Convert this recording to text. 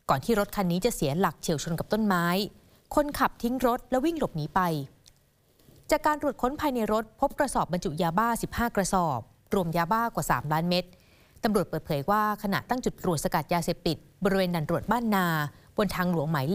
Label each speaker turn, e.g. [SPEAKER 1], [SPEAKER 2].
[SPEAKER 1] ก่อนที่รถคันนี้จะเสียหลักเฉี่ยวชนกับต้นไม้คนขับทิ้งรถและวิ่งหลบหนีไปจากการตรวจค้นภายในรถพบกระสอบบรรจุยาบ้า15กระสอบรวมยาบ้ากว่า3ล้านเม็ดตำรวจเปิดเผยว่าขณะตั้งจุดตรวจสกัดยาเสพติดบริเวณด่านตรวจบ้านนาบนทางหลวงหมายเลข